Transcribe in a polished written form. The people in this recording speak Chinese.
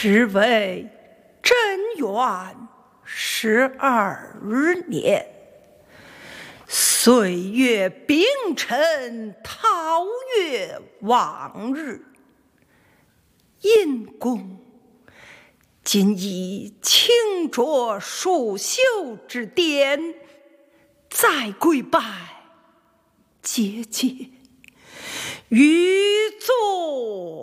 是为贞元12年，岁月丙辰桃月望日，因公今以清浊束修之典，再跪拜结节，欲作